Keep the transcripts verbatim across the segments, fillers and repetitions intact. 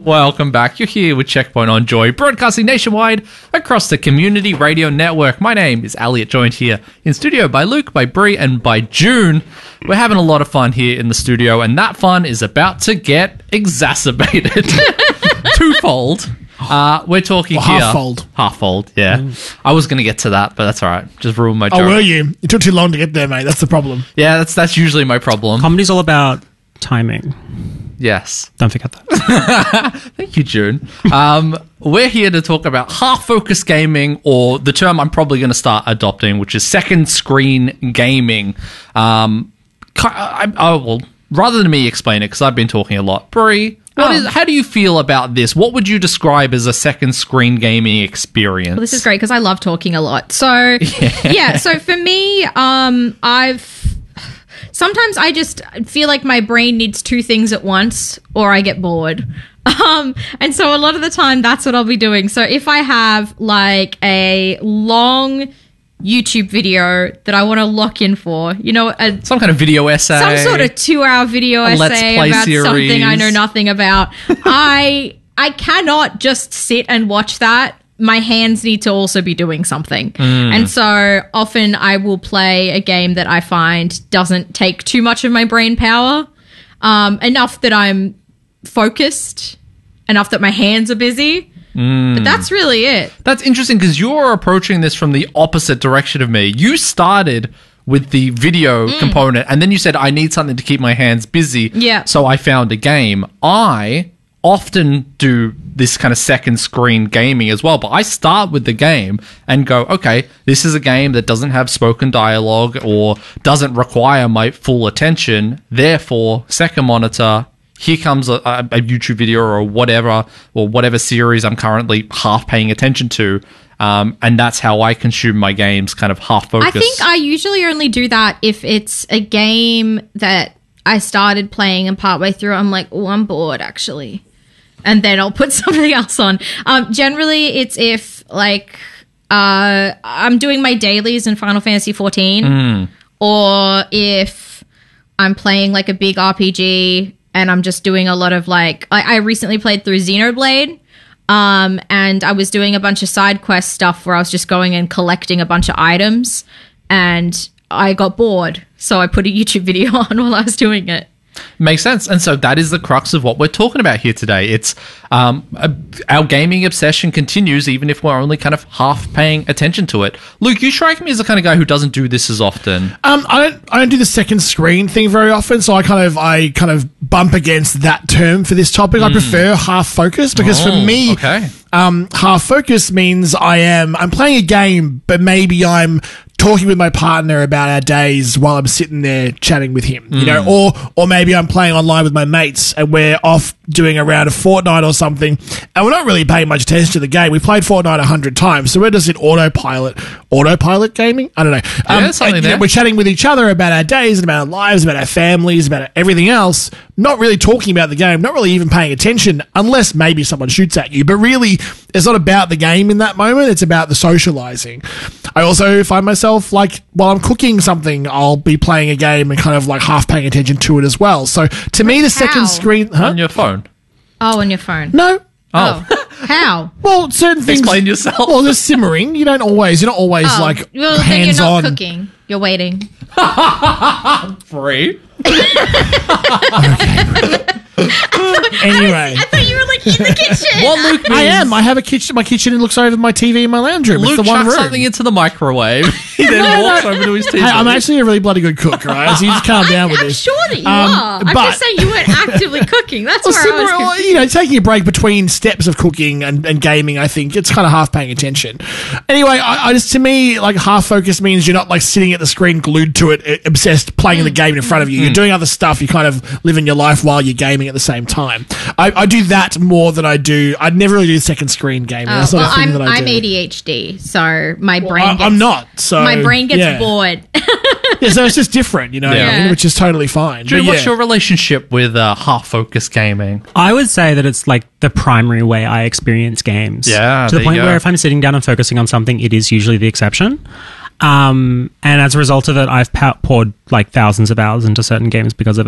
Welcome back. You're here with Checkpoint on Joy, broadcasting nationwide across the Community Radio Network. My name is Elliot, joined here in studio by Luke, by Bree, and by June. We're having a lot of fun here in the studio, and that fun is about to get exacerbated. Twofold. Uh, we're talking or here. Half-fold. Half-fold, yeah. Mm. I was going to get to that, but that's all right. Just ruined my joke. Oh, were you? It took too long to get there, mate. That's the problem. Yeah, that's that's usually my problem. Comedy's all about timing. Yes. Don't forget that. Thank you, June. Um, we're here to talk about half-focus gaming, or the term I'm probably going to start adopting, which is second-screen gaming. Um, I, I, well, rather than me explain it, because I've been talking a lot, Brie, what Oh. is, how do you feel about this? What would you describe as a second-screen gaming experience? Well, this is great because I love talking a lot. So, yeah, yeah so for me, um, I've... Sometimes I just feel like my brain needs two things at once, or I get bored. Um, and so a lot of the time, that's what I'll be doing. So if I have like a long YouTube video that I want to lock in for, you know, a, some kind of video essay, some sort of two-hour video a Let's essay Play about series. something I know nothing about, I I cannot just sit and watch that. My hands need to also be doing something. Mm. And so often I will play a game that I find doesn't take too much of my brain power, um, enough that I'm focused, enough that my hands are busy. Mm. But that's really it. That's interesting because you're approaching this from the opposite direction of me. You started with the video mm. component, and then you said, I need something to keep my hands busy. Yeah. So I found a game. I often do this kind of second screen gaming as well, but I start with the game and go, okay, this is a game that doesn't have spoken dialogue or doesn't require my full attention. Therefore, second monitor, here comes a, a YouTube video or whatever, or whatever series I'm currently half paying attention to. Um, and that's how I consume my games, kind of half focused. I think I usually only do that if it's a game that I started playing and partway through I'm like, oh, I'm bored actually. And then I'll put something else on. Um, generally, it's if, like, uh, I'm doing my dailies in Final Fantasy fourteen, mm. or if I'm playing, like, a big R P G and I'm just doing a lot of, like... I, I recently played through Xenoblade, um, and I was doing a bunch of side quest stuff where I was just going and collecting a bunch of items, and I got bored, so I put a YouTube video on while I was doing it. Makes sense. And so that is the crux of what we're talking about here today. It's um, a, our gaming obsession continues even if we're only kind of half paying attention to it. Luke, you strike me as the kind of guy who doesn't do this as often. Um, I don't. I don't do the second screen thing very often, so I kind of I kind of bump against that term for this topic. Mm. I prefer half focus because oh, for me, okay. um, half focus means I am I'm playing a game, but maybe I'm talking with my partner about our days while I'm sitting there chatting with him, you mm. know, or or maybe I'm playing online with my mates and we're off doing a round of Fortnite or something, and we're not really paying much attention to the game. We played Fortnite a hundred times, so we're just in autopilot, autopilot gaming. I don't know. Yeah, um, something and, there. You know, we're chatting with each other about our days and about our lives, about our families, about everything else. Not really talking about the game, not really even paying attention, unless maybe someone shoots at you. But really, it's not about the game in that moment. It's about the socializing. I also find myself, like, while I'm cooking something, I'll be playing a game and kind of, like, half paying attention to it as well. So, to me, the second How? screen... Huh? On your phone. Oh, on your phone. No. Oh. oh. How? Well, certain things... Explain yourself. Well, just simmering. You don't always... You're not always, Oh, like, well, then hands-on. you're not cooking. You're waiting. Free. Anyway. I thought you were, like, in the kitchen. What Luke I means- am. I have a kitchen. My kitchen looks over my T V in my lounge room. Luke it's the one chucks room. something into the microwave. He then No, walks no. over to his T V. Hey, I'm actually a really bloody good cook, right? So you just calm down with I'm this. sure that you Um, are. I'm but- just saying you weren't actively cooking. That's Well, where I was similar, confused. you know, taking a break between steps of cooking and, and gaming, I think it's kind of half paying attention. Anyway, I, I just to me, like half focus means you're not like sitting at the screen glued to it, uh, obsessed playing the game in front of you. You're doing other stuff. You kind of living your life while you're gaming at the same time. I, I do that more than I do. I'd never really do second screen gaming. Oh, That's not well, a thing I'm, that I I'm do. A D H D, so my Well, brain I, gets... I'm not. So My brain gets yeah. bored. Yeah, so it's just different, you know, Yeah. I mean, which is totally fine. Drew, But what's yeah. your relationship with uh, half-focus gaming? I would say that it's like the primary way I experience games. Yeah, To there the you point go. where if I'm sitting down and focusing on something, it is usually the exception. Um, and as a result of it, I've pa- poured like thousands of hours into certain games because of it.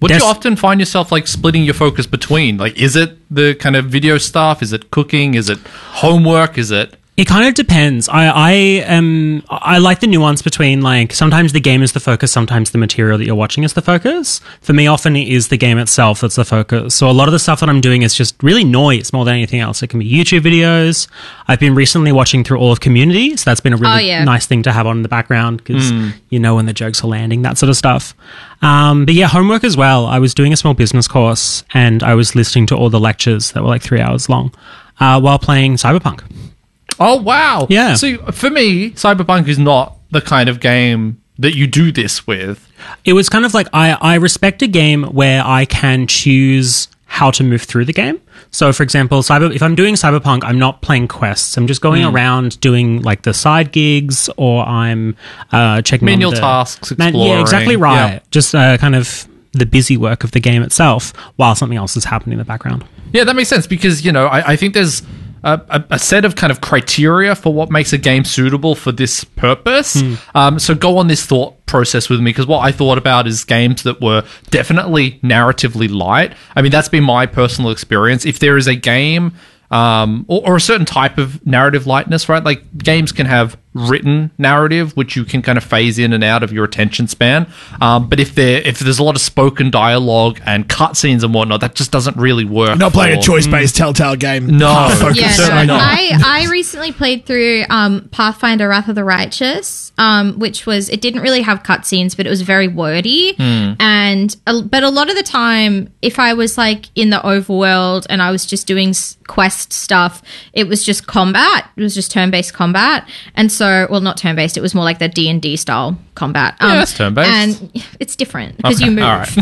What do you There's- often find yourself like splitting your focus between? Like, is it the kind of video stuff? Is it cooking? Is it homework? Is it? It kind of depends. I I am I like the nuance between like sometimes the game is the focus, sometimes the material that you're watching is the focus. For me, often it is the game itself that's the focus. So a lot of the stuff that I'm doing is just really noise more than anything else. It can be YouTube videos. I've been recently watching through all of Community, so that's been a really Oh, yeah. nice thing to have on in the background because you know when the jokes are landing, that sort of stuff. Um, but yeah, homework as well. I was doing a small business course and I was listening to all the lectures that were like three hours long uh, while playing Cyberpunk. Oh wow! Yeah. So for me, Cyberpunk is not the kind of game that you do this with. It was kind of like I, I respect a game where I can choose how to move through the game. So, for example, cyber if I'm doing Cyberpunk, I'm not playing quests. I'm just going Hmm. around doing like the side gigs, or I'm uh, checking on Menial the- tasks, Man- yeah, exactly exploring. right. Yeah. Just uh, kind of the busy work of the game itself, while something else is happening in the background. Yeah, that makes sense because, you know, I, I think there's a, a, a set of kind of criteria for what makes a game suitable for this purpose. Um, so go on this thought process with me because what I thought about is games that were definitely narratively light. I mean, that's been my personal experience. If there is a game um, or, or a certain type of narrative lightness, right? Like games can have written narrative, which you can kind of phase in and out of your attention span. Um, but if there if there's a lot of spoken dialogue and cutscenes and whatnot, that just doesn't really work. Not playing a for- choice-based Telltale game. No. Hard focus. Yeah, Certainly no. not. I, I recently played through um, Pathfinder Wrath of the Righteous, um, which was, it didn't really have cutscenes, but it was very wordy. And, uh, but a lot of the time, if I was like in the overworld and I was just doing s- quest stuff, it was just combat. It was just turn-based combat. And so, well, not turn-based, it was more like the D and D style combat. Um, Yeah, that's turn-based. And it's different because Okay, you move. all right.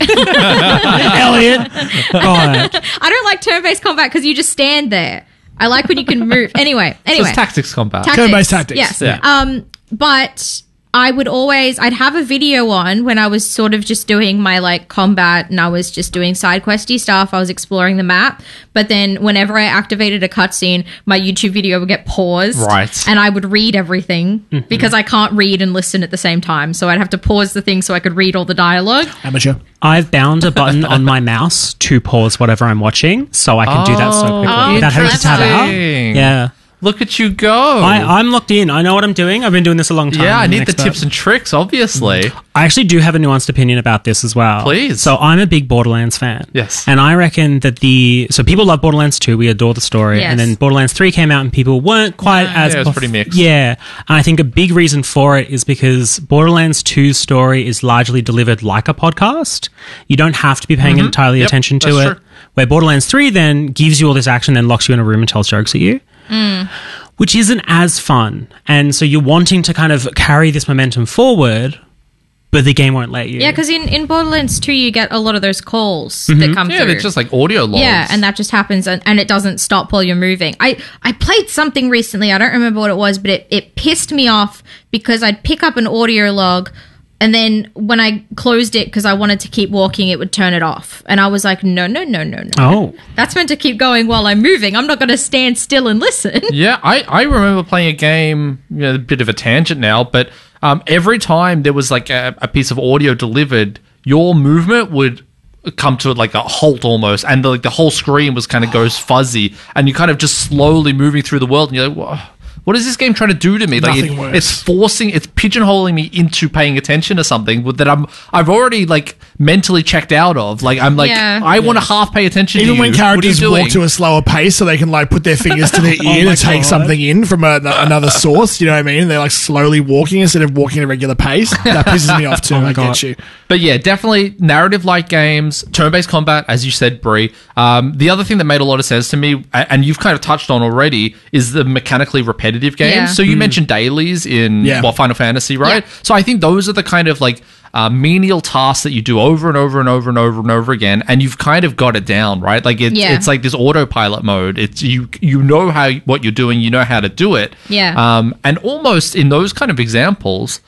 Elliot, God. I don't like turn-based combat because you just stand there. I like when you can move. Anyway, anyway. It's tactics combat. Tactics. Turn-based tactics. Yes. Yeah. Um, but I would always, I'd have a video on when I was sort of just doing my like combat and I was just doing side questy stuff. I was exploring the map. But then whenever I activated a cutscene, my YouTube video would get paused. Right. And I would read everything because I can't read and listen at the same time. So I'd have to pause the thing so I could read all the dialogue. Amateur. I've bound a button on my mouse to pause whatever I'm watching, so I can do that so quickly Oh, without having to tab out. interesting. Yeah. Look at you go. I, I'm locked in. I know what I'm doing. I've been doing this a long time. yeah, I I'm an need the expert. tips and tricks, obviously. I actually do have a nuanced opinion about this as well. Please. So I'm a big Borderlands fan. Yes. And I reckon that the... So people love Borderlands two. We adore the story. Yes. And then Borderlands three came out and people weren't quite as... Yeah, it was pretty mixed. Yeah. And I think a big reason for it is because Borderlands two's story is largely delivered like a podcast. You don't have to be paying entirely Yep, attention to that's it. true. Where Borderlands three then gives you all this action, then locks you in a room and tells jokes at you. Which isn't as fun. And so you're wanting to kind of carry this momentum forward, but the game won't let you. Yeah, because in, in Borderlands two, you get a lot of those calls that come Yeah, through. they're just like audio logs. Yeah, and that just happens, and, and it doesn't stop while you're moving. I, I played something recently, I don't remember what it was, but it, it pissed me off because I'd pick up an audio log, and then when I closed it because I wanted to keep walking, it would turn it off. And I was like, no, no, no, no, no. Oh. That's meant to keep going while I'm moving. I'm not going to stand still and listen. Yeah, I, I remember playing a game, you know, a bit of a tangent now, but um, every time there was like a, a piece of audio delivered, your movement would come to like a halt almost, and the, like the whole screen was kind of goes fuzzy, and you're kind of just slowly moving through the world, and you're like, whoa. What is this game trying to do to me? Like Nothing it- worse. it's forcing, it's pigeonholing me into paying attention to something that I'm, I've already like mentally checked out of. Like I'm like, Yeah. I want to half pay attention Even to you. when What are you characters doing? walk to a slower pace so they can like put their fingers to their ear my to take God. something in from a, another source, you know what I mean? They're like slowly walking instead of walking at a regular pace. That pisses me off too. I God. get you. But yeah, definitely narrative-like games, turn-based combat, as you said, Brie. Um, the other thing that made a lot of sense to me, a- and you've kind of touched on already, is the mechanically repetitive games. Yeah. So you mentioned dailies in Yeah. what Final Fantasy, right? Yeah. So I think those are the kind of like uh, menial tasks that you do over and over and over and over and over again, and you've kind of got it down, right? Like it's Yeah. it's like this autopilot mode. It's you you know how what you're doing, you know how to do it. Yeah. Um, and almost in those kind of examples,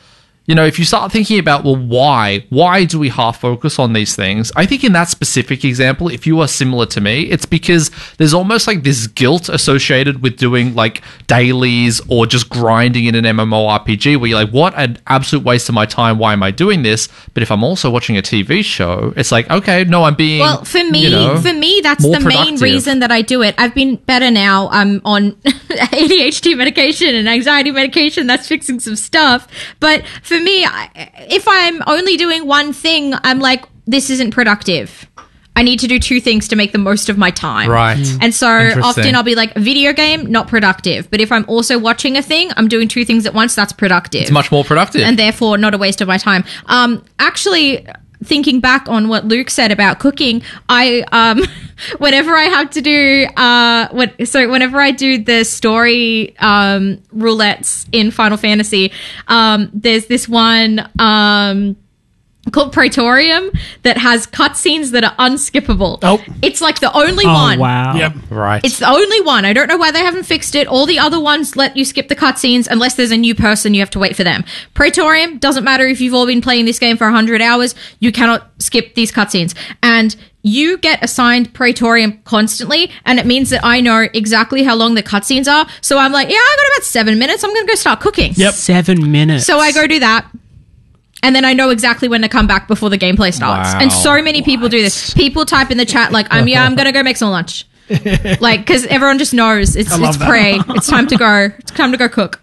you know, if you start thinking about, well, why? Why do we half focus on these things? I think in that specific example, if you are similar to me, it's because there's almost like this guilt associated with doing like dailies or just grinding in an MMORPG where you're like, what an absolute waste of my time. Why am I doing this? But if I'm also watching a T V show, it's like, okay, no, I'm being, Well, for me, you know, for me, that's more the main productive. reason that I do it. I've been better now. I'm on A D H D medication and anxiety medication. That's fixing some stuff. But for me, I- if I'm only doing one thing, I'm like, this isn't productive. I need to do two things to make the most of my time. Right. And so Interesting. often I'll be like, video game, not productive. But if I'm also watching a thing, I'm doing two things at once, that's productive. It's much more productive. And therefore not a waste of my time. Um, actually, thinking back on what Luke said about cooking, I um, whenever I have to do uh, what so whenever I do the story um, roulettes in Final Fantasy, um, there's this one um, called Praetorium that has cutscenes that are unskippable. Oh. It's like the only Oh, one. wow. Yep. right. It's the only one. I don't know why they haven't fixed it. All the other ones let you skip the cutscenes unless there's a new person. You have to wait for them. Praetorium, doesn't matter if you've all been playing this game for one hundred hours. You cannot skip these cutscenes. And you get assigned Praetorium constantly, and it means that I know exactly how long the cutscenes are. So I'm like, yeah, I got about seven minutes. I'm going to go start cooking. Yep. Seven minutes. So I go do that. And then I know exactly when to come back before the gameplay starts. Wow. And so many people do this. People type in the chat like, "I'm yeah, I'm gonna go make some lunch." Like, because everyone just knows it's love it's that. prey. It's time to go. It's time to go cook.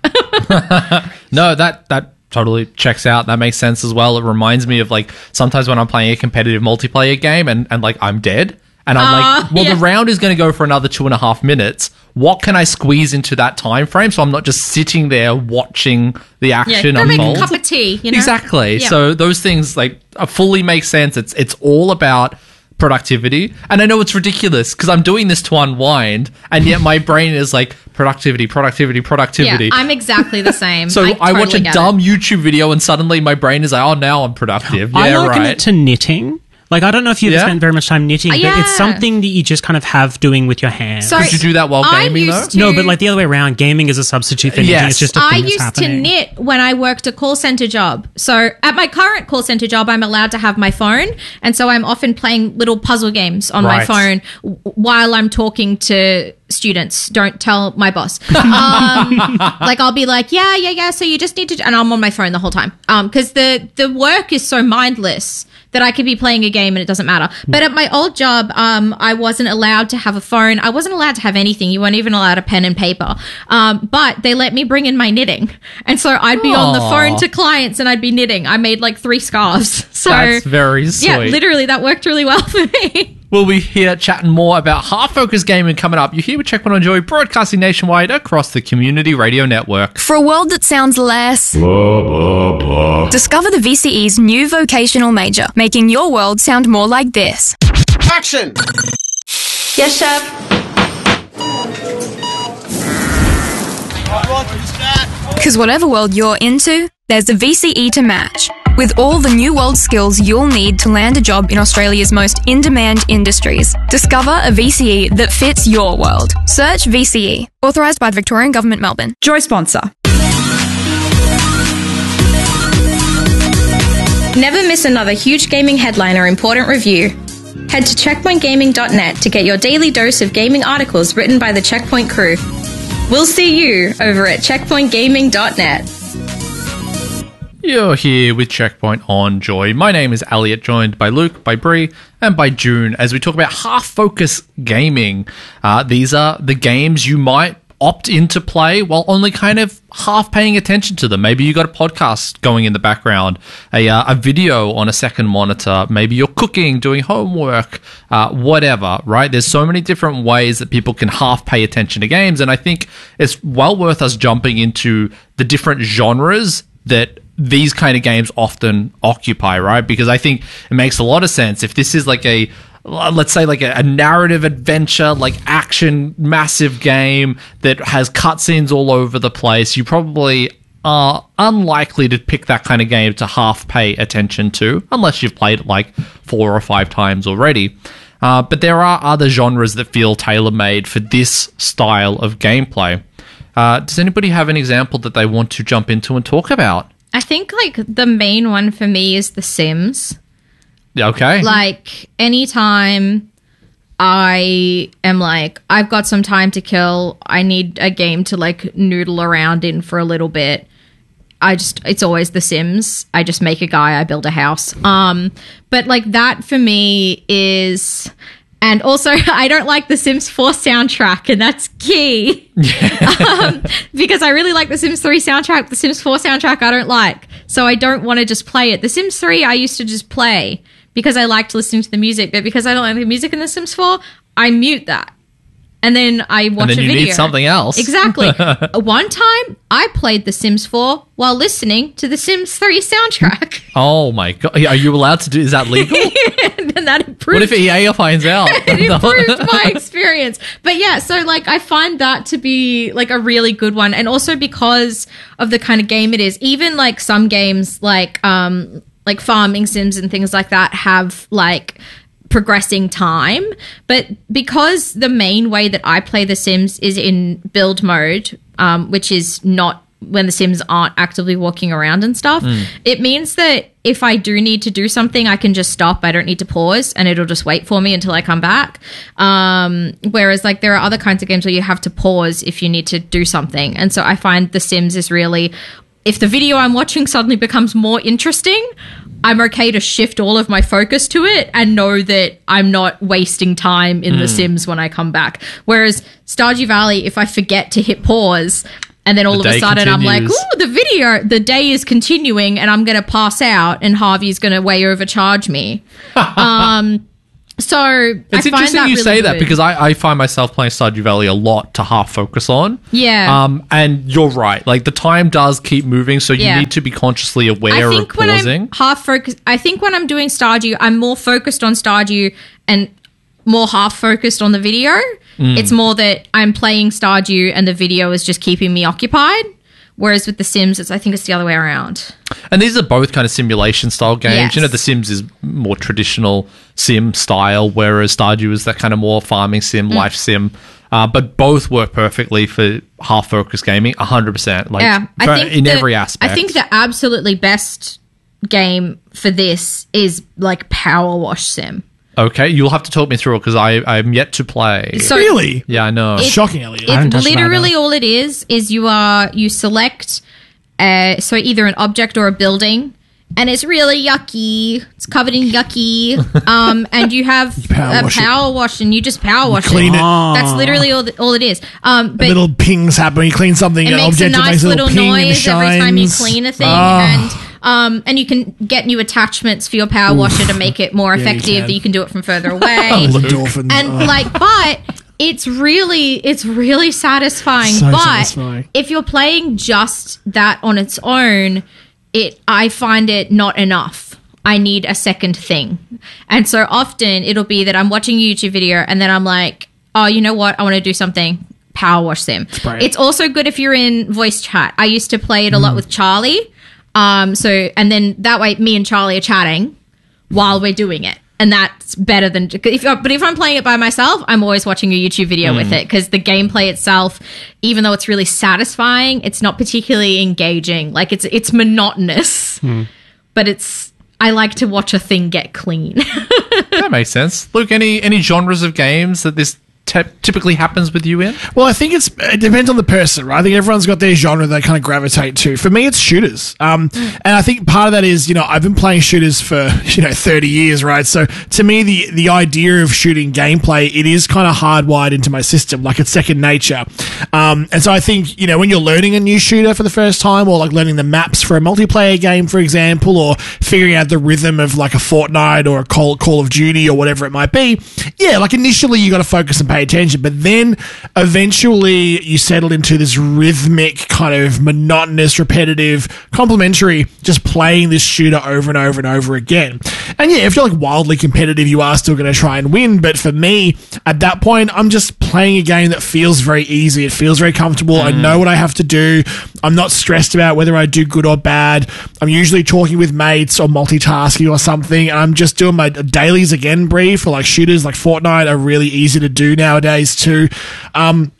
No, that that totally checks out. That makes sense as well. It reminds me of like sometimes when I'm playing a competitive multiplayer game and, and like I'm dead and I'm Uh, like, well, yeah. the round is going to go for another two and a half minutes. What can I squeeze into that time frame so I'm not just sitting there watching the Yeah, action go make unfold? a cup of tea. You know Exactly. Yeah. So those things like uh, fully make sense. It's it's all about productivity. And I know it's ridiculous because I'm doing this to unwind and yet my brain is like productivity, productivity, Yeah, productivity. I'm exactly the same. so I, totally watch a get it. dumb YouTube video and suddenly my brain is like, oh, now I'm productive. I Yeah, liken right. it to knitting. Like, I don't know if you've Yeah? spent very much time knitting, but Yeah. it's something that you just kind of have doing with your hands. So Did you do that while I gaming, used though? to- No, but like the other way around, gaming is a substitute for knitting. Yes. It's just a thing I that's used happening. to knit when I worked a call center job. So at my current call center job, I'm allowed to have my phone. And so I'm often playing little puzzle games on my Right. phone w- while I'm talking to students. Don't tell my boss. Um, like I'll be like, yeah, yeah, yeah. So you just need to, and I'm on my phone the whole time. Um, because the, the work is so mindless that I could be playing a game and it doesn't matter. But at my old job, um, I wasn't allowed to have a phone. I wasn't allowed to have anything. You weren't even allowed a pen and paper. Um, but they let me bring in my knitting. And so I'd be on the Aw. phone to clients and I'd be knitting. I made like three scarves. So That's very sweet. yeah, literally that worked really well for me. We'll be here chatting more about Half Focus Gaming coming up. You're here with Check One on Joy, broadcasting nationwide across the Community Radio Network. For a world that sounds less, discover the V C E's new vocational major, making your world sound more like this. Action! Yes, chef. Because whatever world you're into, there's the V C E to match. With all the new world skills you'll need to land a job in Australia's most in-demand industries. Discover a V C E that fits your world. Search V C E. Authorised by the Victorian Government, Melbourne. Joy sponsor. Never miss another huge gaming headline or important review. Head to checkpoint gaming dot net to get your daily dose of gaming articles written by the Checkpoint crew. We'll see you over at checkpoint gaming dot net. You're here with Checkpoint on Joy. My name is Elliot, joined by Luke, by Bree, and by June as we talk about Half Focus Gaming. Uh, these are the games you might opt in to play while only kind of half paying attention to them. Maybe you got a podcast going in the background, a, uh, a video on a second monitor, maybe you're cooking, doing homework, uh, whatever, right? There's so many different ways that people can half pay attention to games, and I think it's well worth us jumping into the different genres that these kind of games often occupy, right? Because I think it makes a lot of sense. If this is like a, let's say like a, a narrative adventure, like action, massive game that has cutscenes all over the place, you probably are unlikely to pick that kind of game to half pay attention to, unless you've played it like four or five times already. Uh, but there are other genres that feel tailor-made for this style of gameplay. Uh, does anybody have an example that they want to jump into and talk about? I think like the main one for me is The Sims. Okay. Like anytime I am like, I've got some time to kill, I need a game to like noodle around in for a little bit. I just, it's always The Sims. I just make a guy, I build a house. Um, but like that for me is, and also I don't like The Sims four soundtrack, and that's key. um, because I really like The Sims three soundtrack. The Sims four soundtrack I don't like. So I don't want to just play it. The Sims three I used to just play because I liked listening to the music, but because I don't like the music in The Sims four, I mute that. And then I watch and then a you video. need something else. Exactly. One time, I played The Sims four while listening to The Sims three soundtrack. Oh my god! Are you allowed to do? Is that legal? And that improved. What if E A finds out? It improved my experience. But yeah, so like I find that to be like a really good one, and also because of the kind of game it is. Even like some games, like um, like farming sims and things like that, have like progressing time, but because the main way that I play The Sims is in build mode, um, which is not when the Sims aren't actively walking around and stuff, mm. it means that if I do need to do something, I can just stop. I don't need to pause, and it'll just wait for me until I come back. Um, whereas like there are other kinds of games where you have to pause if you need to do something. And so I find The Sims is really, if the video I'm watching suddenly becomes more interesting, I'm okay to shift all of my focus to it and know that I'm not wasting time in mm. The Sims when I come back. Whereas Stardew Valley, if I forget to hit pause and then all the of a sudden continues. I'm like, ooh, the video, the day is continuing and I'm going to pass out and Harvey's going to way overcharge me. um, so it's I find interesting that you really say that good. because I, I find myself playing Stardew Valley a lot to half focus on. Yeah. Um, and you're right. Like the time does keep moving, so you Yeah. need to be consciously aware I of think when pausing. I'm half focused, I think when I'm doing Stardew, I'm more focused on Stardew and more half focused on the video. Mm. It's more that I'm playing Stardew and the video is just keeping me occupied. Whereas with The Sims, it's I think it's the other way around. And these are both kind of simulation style games. Yes. You know, The Sims is more traditional sim style, whereas Stardew is that kind of more farming sim, Mm. life sim. Uh, but both work perfectly for half focused gaming, one hundred percent. Like Yeah, I for- think in the- every aspect. I think the absolutely best game for this is like Power Wash Sim. Okay, you'll have to talk me through it because I'm yet to play. So Really? yeah, I know. It- Shocking, Elliot. I haven't It's touched it literally either. all it is is you are you select uh so either an object or a building, and it's really yucky. It's covered in yucky. Um and you have power a wash it. power wash and you just power wash clean it. it. That's literally all, all it is. Um but Little pings happen when you clean something. it An makes a object, it nice makes a little, little ping and noise every time you shines. clean a thing, Ah. and um, and you can get new attachments for your power washer to make it more you effective. can. that you can do it from further away, Little dolphins. and Oh. like, but it's really, it's really satisfying. So but satisfying. if you're playing just that on its own, it I find it not enough. I need a second thing, and so often it'll be that I'm watching a YouTube video and then I'm like, oh, you know what? I want to do something. Power wash sim. brilliant. It's also good if you're in voice chat. I used to play it a Mm. lot with Charlie. Um, so, and then that way me and Charlie are chatting while we're doing it. And that's better than, if, but if I'm playing it by myself, I'm always watching a YouTube video Mm. with it because the gameplay itself, even though it's really satisfying, it's not particularly engaging. Like it's, it's monotonous, but it's, I like to watch a thing get clean. That makes sense. Luke, any any genres of games that this te- typically happens with you in? Well, I think it's it depends on the person, right? I think everyone's got their genre they kind of gravitate to. For me, it's shooters, um, and I think part of that is you know I've been playing shooters for you know thirty years, right? So to me, the the idea of shooting gameplay it is kind of hardwired into my system, like it's second nature. Um, and so I think you know when you're learning a new shooter for the first time, or like learning the maps for a multiplayer game, for example, or figuring out the rhythm of like a Fortnite or a Call Call of Duty or whatever it might be, yeah, like initially you got to focus and pay attention, but then eventually you settle into this rhythmic kind of monotonous, repetitive, complementary, just playing this shooter over and over and over again. And yeah, if you're like wildly competitive, you are still going to try and win. But for me, at that point, I'm just playing a game that feels very easy. It feels very comfortable. I know what I have to do. I'm not stressed about whether I do good or bad. I'm usually talking with mates or multitasking or something. I'm just doing my dailies again, Bree, for like shooters like Fortnite are really easy to do nowadays too. Um,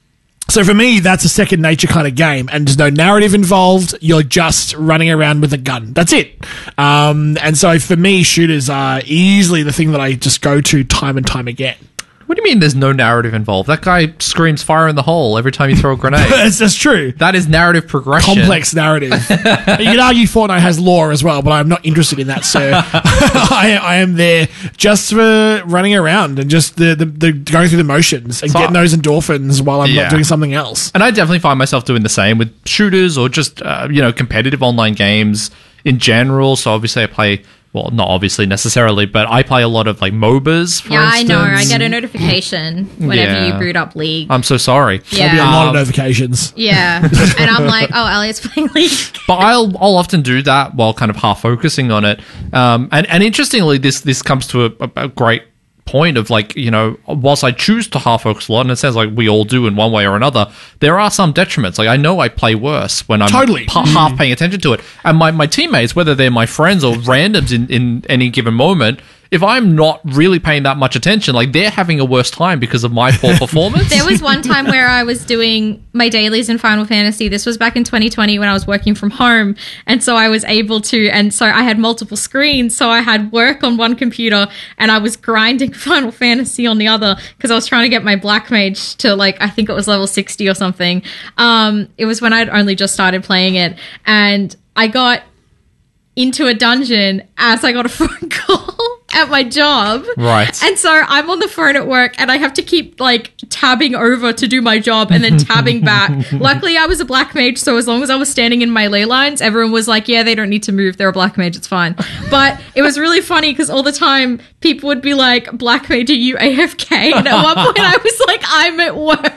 So for me, that's a second nature kind of game, and there's no narrative involved. You're just running around with a gun. That's it. Um, and so for me, shooters are easily the thing that I just go to time and time again. What do you mean there's no narrative involved? That guy screams fire in the hole every time you throw a grenade. that's, that's true. That is narrative progression. Complex narrative. You could argue Fortnite has lore as well, but I'm not interested in that, sir. I, I am there just for running around and just the, the, the going through the motions and So- getting those endorphins while I'm Yeah. not doing something else. And I definitely find myself doing the same with shooters or just, uh, you know, competitive online games in general. So obviously I play, well, not obviously necessarily, but I play a lot of like MOBAs, for Yeah, I know. I instance. get a notification whenever Yeah. you boot up League. I'm so sorry. Yeah. There'll be a lot of Um, notifications. Yeah. And I'm like, oh, Elliot's playing League. But I'll I'll often do that while kind of half focusing on it. Um, and and interestingly, this this comes to a, a, a great point of like, you know, whilst I choose to half focus a lot, and it sounds like we all do in one way or another, there are some detriments. Like I know I play worse when I'm Totally. pa- half paying attention to it, and my my teammates, whether they're my friends or randoms in in any given moment, if I'm not really paying that much attention, like they're having a worse time because of my poor performance. There was one time where I was doing my dailies in Final Fantasy. This was back in twenty twenty when I was working from home. And so I was able to, and so I had multiple screens. So I had work on one computer and I was grinding Final Fantasy on the other because I was trying to get my Black Mage to like, I think it was level sixty or something. Um, it was when I'd only just started playing it. And I got into a dungeon as I got a phone call at my job. Right. And so I'm on the phone at work and I have to keep like tabbing over to do my job and then tabbing back. Luckily, I was a Black Mage, so as long as I was standing in my ley lines, everyone was like, yeah, they don't need to move. They're a Black Mage. It's fine. But it was really funny because all the time people would be like, Black Mage, are you A F K? And at one point I was like, I'm at work.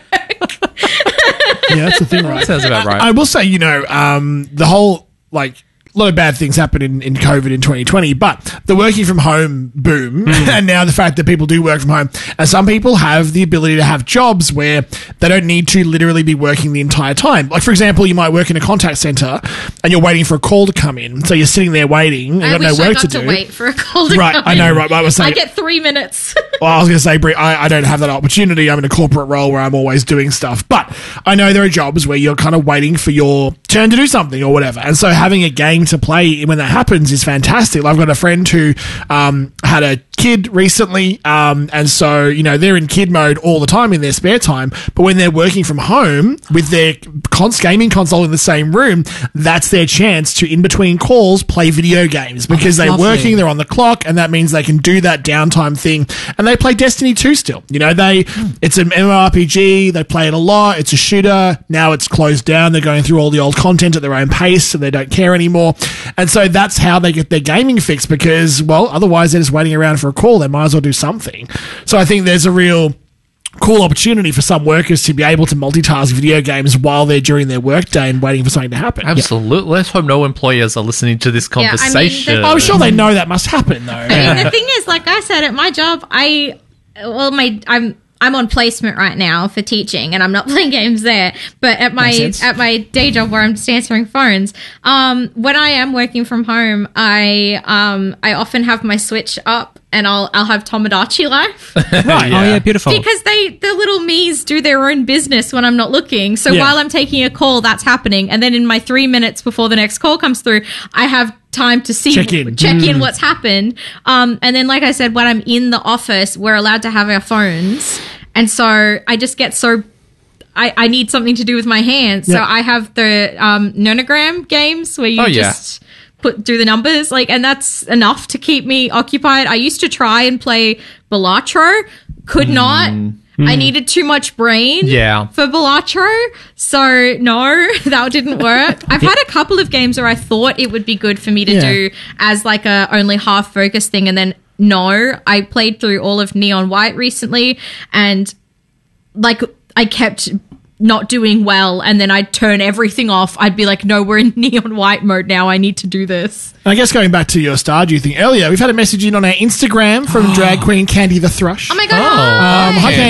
Yeah, that's the thing, right? Sounds about right. I will say, you know, um, the whole, like, a lot of bad things happen in, in COVID in twenty twenty, but the working from home boom, and now the fact that people do work from home, and some people have the ability to have jobs where they don't need to literally be working the entire time. Like, for example, you might work in a contact center and you're waiting for a call to come in, so you're sitting there waiting, and I you've wish got no I work got to to, do. wait for a call to Right, come I know, in. right, I was saying- I get three minutes. Well, I was going to say, Brie, I, I don't have that opportunity. I'm in a corporate role where I'm always doing stuff. But I know there are jobs where you're kind of waiting for your turn to do something or whatever. And so having a game to play when that happens is fantastic. I've got a friend who um, had a kid recently. Um, and so, you know, they're in kid mode all the time in their spare time. But when they're working from home with their cons- gaming console in the same room, that's their chance to, in between calls, play video games because Oh, they're lovely. working, they're on the clock, and that means they can do that downtime thing. And they play Destiny two still. You know, they it's an MMORPG, they play it a lot, it's a shooter, now it's closed down, they're going through all the old content at their own pace and they don't care anymore. And so that's how they get their gaming fix because, well, otherwise they're just waiting around for a call, they might as well do something. So I think there's a real cool opportunity for some workers to be able to multitask video games while they're during their workday and waiting for something to happen. Absolutely. Let's hope no employers are listening to this Yeah, I mean, the- conversation. I'm sure they know that must happen though. I mean, the thing is, like I said, at my job, I well, my I'm I'm on placement right now for teaching, and I'm not playing games there. But at my Makes sense. at my day job where I'm just answering phones, um, when I am working from home, I um I often have my Switch up, and I'll I'll have Tomodachi Life. Right. Oh yeah, beautiful. Because they, the little me's do their own business when I'm not looking. So Yeah. while I'm taking a call, that's happening. And then in my three minutes before the next call comes through, I have time to see, Check in. check in what's happened. Um, and then, like I said, when I'm in the office, we're allowed to have our phones. And so I just get so, I, I need something to do with my hands. So Yeah. I have the, um, nonogram games where you Oh, yeah. just put do the numbers, like, and that's enough to keep me occupied. I used to try and play Balatro, could not. I needed too much brain Yeah. for Balatro, so no, that didn't work. I've had a couple of games where I thought it would be good for me to Yeah. do as like a only half focus thing, and then no, I played through all of Neon White recently, and like I kept not doing well, and then I'd turn everything off. I'd be like, no, we're in Neon White mode now. I need to do this. I guess going back to your Stardew thing earlier, we've had a message in on our Instagram from drag queen Candy the Thrush. Oh my god! Oh. hi. Um, hi, Candy.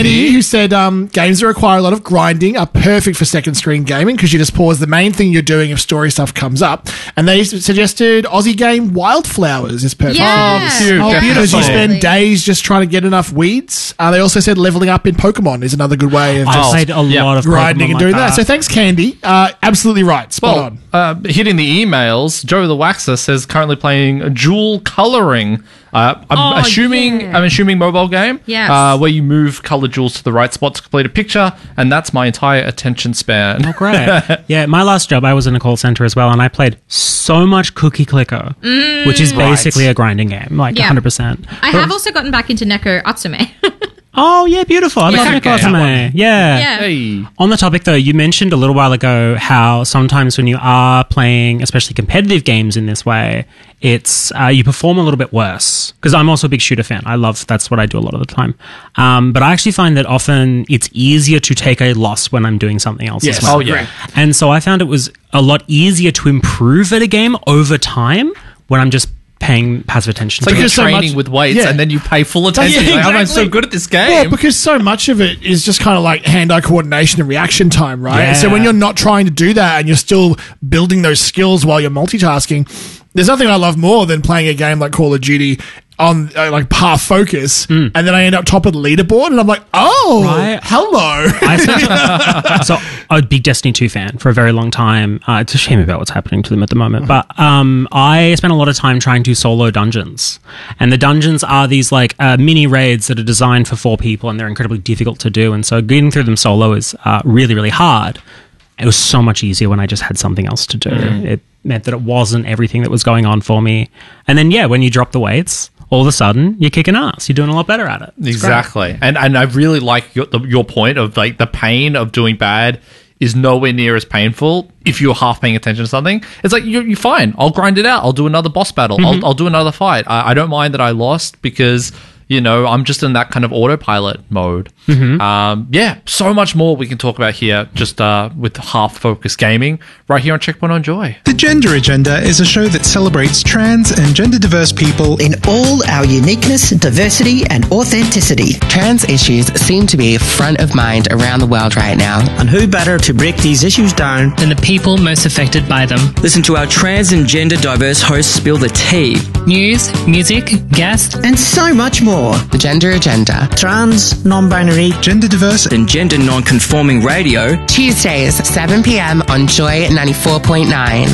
Candy, who said um, games that require a lot of grinding are perfect for second screen gaming because you just pause the main thing you're doing if story stuff comes up. And they suggested Aussie game Wildflowers is perfect. Yeah. Oh, cute. Yeah. Definitely. Because you Absolutely. spend days just trying to get enough weeds. Uh, they also said leveling up in Pokemon is another good way of I just played a yeah, lot of grinding Pokemon and like doing that. that. So thanks, Candy. Uh, absolutely right. Spot Well, on. uh, hitting the emails, Joe the Waxer says currently playing Jewel Coloring. Uh, I'm Oh, assuming yeah. I'm assuming mobile game. Yes. Uh, where you move color jewels to the right spot to complete a picture, and that's my entire attention span. Oh, great. Yeah, my last job, I was in a call center as well, and I played so much Cookie Clicker, which is basically a grinding game, like Yeah. one hundred percent. I have also gotten back into Neko Atsume. Oh, yeah, beautiful. I love Yeah. Neko Atsume. Yeah. Yeah. Hey. On the topic, though, you mentioned a little while ago how sometimes when you are playing, especially competitive games in this way, it's uh, you perform a little bit worse. Because I'm also a big shooter fan. I love that's what I do a lot of the time. Um, but I actually find that often it's easier to take a loss when I'm doing something else Yes. as well. Oh, yeah. And so I found it was a lot easier to improve at a game over time when I'm just paying passive attention It's like to you're it. Because so training much- with weights, yeah. and then you pay full attention. Yeah, Like, oh, I'm exactly. so good at this game. Well, because so much of it is just kind of like hand-eye coordination and reaction time, right? Yeah. So when you're not trying to do that and you're still building those skills while you're multitasking, there's nothing I love more than playing a game like Call of Duty on uh, like half focus, and then I end up top of the leaderboard, and I'm like, oh, Right. hello. I spent, so I'm a big Destiny two fan for a very long time. Uh, it's a shame about what's happening to them at the moment. But um, I spent a lot of time trying to solo dungeons. And the dungeons are these like uh, mini raids that are designed for four people, and they're incredibly difficult to do. And so getting through them solo is uh, really, really hard. It was so much easier when I just had something else to do. It meant that it wasn't everything that was going on for me. And then, yeah, when you drop the weights, all of a sudden you're kicking ass. You're doing a lot better at it. It's Exactly, and and I really like your, the, your point of like the pain of doing bad is nowhere near as painful if you're half paying attention to something. It's like you're, you're fine. I'll grind it out. I'll do another boss battle. Mm-hmm. I'll I'll do another fight. I, I don't mind that I lost because you know I'm just in that kind of autopilot mode. Mm-hmm. Um, yeah, so much more we can talk about here. Just uh, with half focused gaming right here on Checkpoint on Joy. The Gender Agenda is a show that celebrates trans and gender diverse people in all our uniqueness, diversity, and authenticity. Trans issues seem to be front of mind around the world right now. And who better to break these issues down than the people most affected by them? Listen to our trans and gender diverse hosts spill the tea. News, music, guests, and so much more. The Gender Agenda. Trans, non-binary, gender diverse, and gender non-conforming radio. Tuesdays, seven p.m. on Joy ninety-four point nine.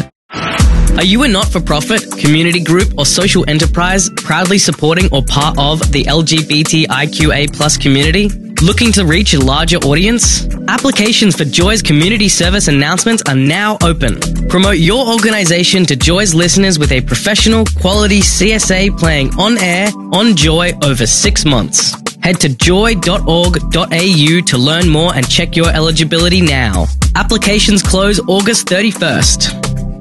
Are you a not-for-profit, community group, or social enterprise proudly supporting or part of the L G B T I Q A plus community? Looking to reach a larger audience? Applications for Joy's community service announcements are now open. Promote your organization to Joy's listeners with a professional, quality C S A playing on air, on Joy over six months. Head to joy dot org dot a u to learn more and check your eligibility now. Applications close August thirty-first.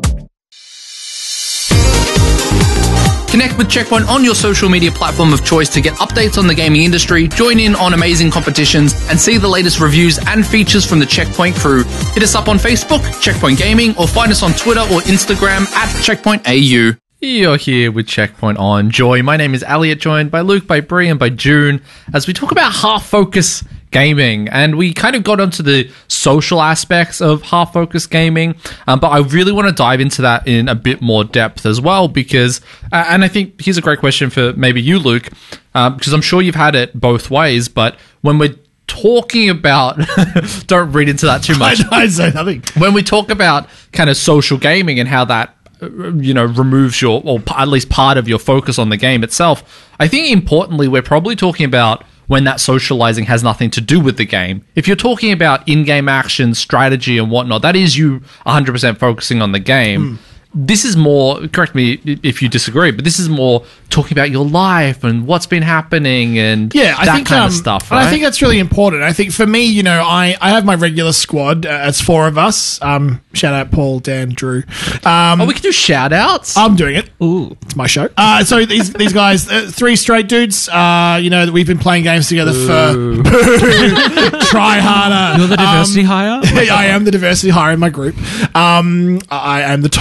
Connect with Checkpoint on your social media platform of choice to get updates on the gaming industry, join in on amazing competitions, and see the latest reviews and features from the Checkpoint crew. Hit us up on Facebook, Checkpoint Gaming, or find us on Twitter or Instagram at Checkpoint A U. You're here with Checkpoint on Joy. My name is Elliot, joined by Luke, by Bree, and by June, as we talk about half-focus gaming. And we kind of got onto the social aspects of half-focus gaming, um, but I really want to dive into that in a bit more depth as well, because, uh, and I think here's a great question for maybe you, Luke, um, because I'm sure you've had it both ways, but when we're talking about, don't read into that too much. I, I say nothing. When we talk about kind of social gaming and how that, you know, removes your, or at least part of your focus on the game itself, I think importantly, we're probably talking about when that socializing has nothing to do with the game. If you're talking about in-game action, strategy, and whatnot, that is you one hundred percent focusing on the game. Mm. This is more, correct me if you disagree, but this is more talking about your life and what's been happening and yeah, I that think, kind um, of stuff, and right? I think that's really important. I think for me, you know, I, I have my regular squad. Uh, it's four of us. Um, shout out Paul, Dan, Drew. Um, oh, we can do shout outs? I'm doing it. Ooh. It's my show. Uh, so these these guys, uh, three straight dudes, uh, you know, that we've been playing games together Ooh. for try harder. You're the diversity um, hire? I am the diversity hire in my group. Um, I am the token.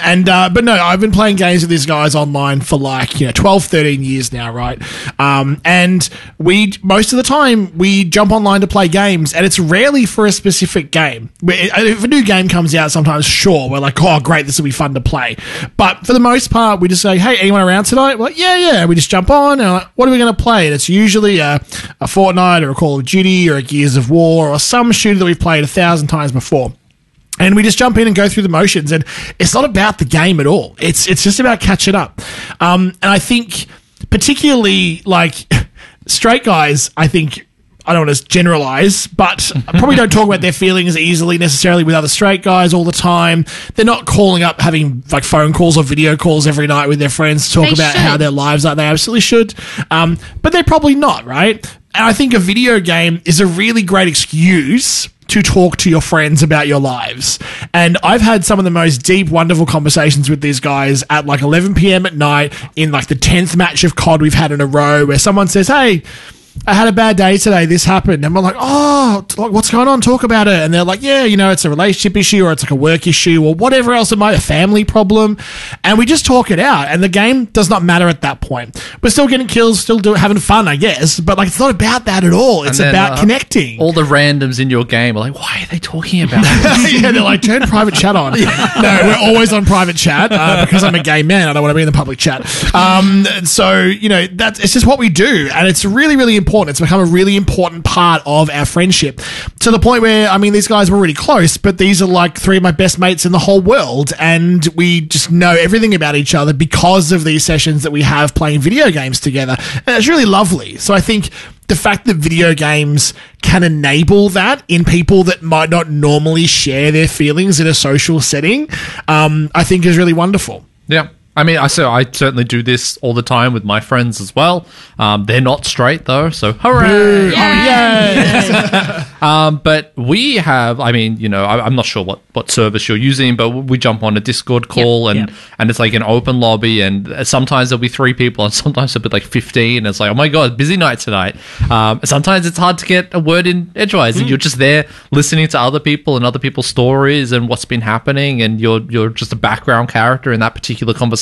And uh, but no, I've been playing games with these guys online for like, you know, twelve, thirteen years now, right? Um, and we most of the time we jump online to play games, and it's rarely for a specific game. If a new game comes out, sometimes sure we're like, oh great, this will be fun to play. But for the most part, we just say, hey, anyone around tonight? We're like, yeah, yeah. We just jump on and we're like, what are we going to play? And it's usually a, a Fortnite or a Call of Duty or a Gears of War or some shooter that we've played a thousand times before. And we just jump in and go through the motions, and it's not about the game at all. It's it's just about catching up. Um, and I think particularly like straight guys, I think, I don't want to generalize, but I probably don't talk about their feelings easily necessarily with other straight guys all the time. They're not calling up, having like phone calls or video calls every night with their friends to talk They about should. how their lives are. They absolutely should. Um, but they're probably not, right? And I think a video game is a really great excuse to talk to your friends about your lives. And I've had some of the most deep, wonderful conversations with these guys at like eleven p.m. at night in like the tenth match of C O D we've had in a row, where someone says, hey, I had a bad day today, this happened. And we're like, oh, what's going on? Talk about it. And they're like, yeah, you know, it's a relationship issue, or it's like a work issue, or whatever else it might be, a family problem. And we just talk it out. And the game does not matter at that point. We're still getting kills, still doing, having fun, I guess. But like, it's not about that at all. It's And then, about uh, connecting. All the randoms in your game are like, why are they talking about this? Yeah, they're like, turn private chat on. No, we're always on private chat uh, because I'm a gay man. I don't want to be in the public chat. Um, so, you know, that's it's just what we do. And it's really, really important. It's become a really important part of our friendship, to the point where, I mean, these guys were really close, but these are like three of my best mates in the whole world. And we just know everything about each other because of these sessions that we have playing video games together. And it's really lovely. So I think the fact that video games can enable that in people that might not normally share their feelings in a social setting, um, I think is really wonderful. Yeah. I mean, I so I certainly do this all the time with my friends as well. Um, they're not straight though, so hooray! Yay! Um, but we have, I mean, you know, I, I'm not sure what, what service you're using, but we jump on a Discord call, and, yep. and it's like an open lobby, and sometimes there'll be three people, and sometimes there'll be like fifteen. And it's like, oh my god, busy night tonight. Um, sometimes it's hard to get a word in edgewise, mm. and you're just there listening to other people and other people's stories and what's been happening, and you're you're just a background character in that particular conversation.